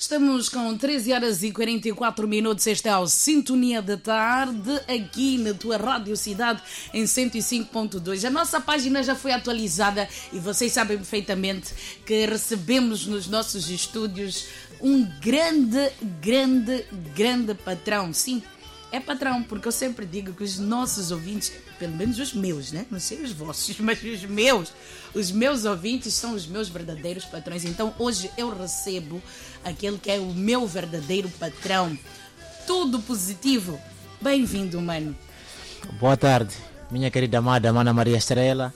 Estamos com 13 horas e 44 minutos. Esta é a Sintonia da Tarde, aqui na tua Rádio Cidade, em 105.2. A nossa página já foi atualizada e vocês sabem perfeitamente que recebemos nos nossos estúdios um grande patrão. Sim, é patrão, porque eu sempre digo que os nossos ouvintes, pelo menos os meus, né? Não sei os vossos, mas os meus ouvintes são os meus verdadeiros patrões. Então hoje eu recebo aquele que é o meu verdadeiro patrão. Tudo positivo. Bem-vindo, mano. Boa tarde, minha querida amada Mana Maria Estrela.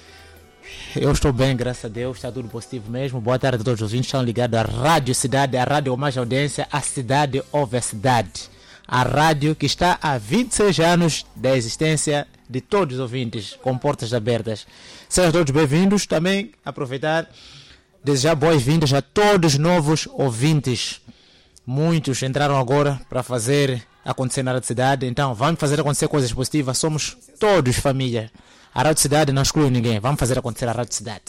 Eu estou bem, graças a Deus, está tudo positivo mesmo. Boa tarde a todos os ouvintes, estão ligados à Rádio Cidade, a rádio com mais audiência, a cidade ouve a cidade. A rádio que está há 26 anos da existência de todos os ouvintes, com portas abertas. Sejam todos bem-vindos. Também aproveitar, desejar boas-vindas a todos os novos ouvintes. Muitos entraram agora para fazer acontecer na Rádio Cidade. Então, vamos fazer acontecer coisas positivas. Somos todos família. A Rádio Cidade não exclui ninguém. Vamos fazer acontecer a Rádio Cidade.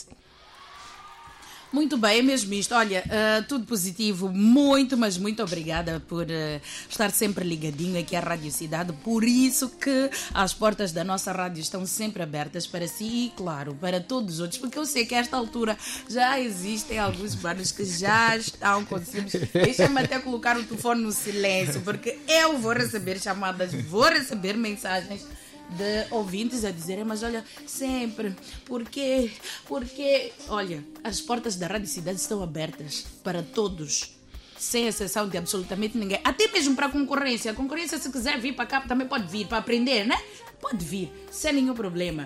Muito bem, é mesmo isto. Olha, tudo positivo. Muito, mas muito obrigada por estar sempre ligadinho aqui à Rádio Cidade. Por isso que as portas da nossa rádio estão sempre abertas para si e, claro, para todos os outros. Porque eu sei que a esta altura já existem alguns bares que já estão com ciúmes. Deixa-me até colocar o telefone no silêncio, porque eu vou receber chamadas, vou receber mensagens de ouvintes a dizerem, mas olha, sempre, porque, olha, as portas da Rádio Cidade estão abertas para todos, sem exceção de absolutamente ninguém, até mesmo para a concorrência. A concorrência, se quiser vir para cá, também pode vir, para aprender, né? Pode vir, sem nenhum problema.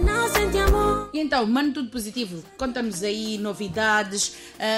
E então, mano, tudo positivo, conta-nos aí novidades.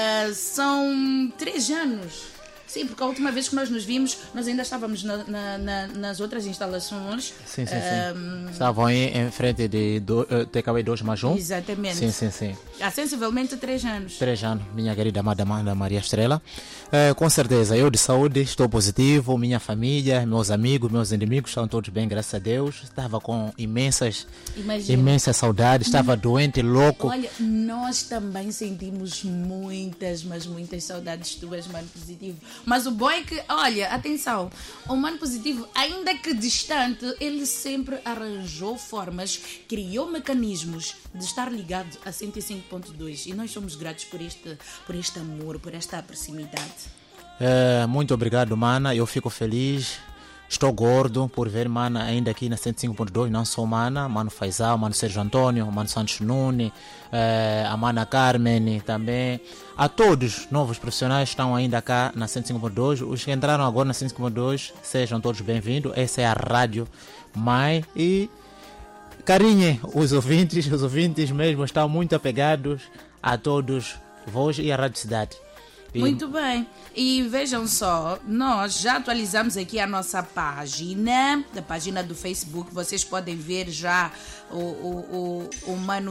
São 3 anos. Sim, porque a última vez que nós nos vimos, nós ainda estávamos nas outras instalações. Sim. Estavam aí em frente de TKW 2+1. Exatamente. Sim. Há sensivelmente 3 anos. 3 anos, minha querida amada Maria Estrela. Com certeza, eu de saúde estou positivo, minha família, meus amigos, meus inimigos estão todos bem, graças a Deus. Estava com imensas saudades, estava doente, louco. Olha, nós também sentimos muitas saudades tuas, mano positivo. Mas o bom é que, olha, atenção, o mano positivo, ainda que distante, ele sempre arranjou formas, criou mecanismos de estar ligado a 105.2 e nós somos gratos por este amor, por esta proximidade. Muito obrigado, Mana, eu fico feliz. Estou gordo por ver Mana ainda aqui na 105.2, não só Mano Faisal, Mano Sérgio Antônio, Mano Santos Nune, a Mana Carmen também. A todos os novos profissionais que estão ainda cá na 105.2, os que entraram agora na 105.2, sejam todos bem-vindos. Essa é a Rádio Mãe e carinhem os ouvintes mesmo estão muito apegados a todos vós e a Rádio Cidade. Muito bem, e vejam só, nós já atualizamos aqui a nossa página, a página do Facebook. Vocês podem ver já o Mano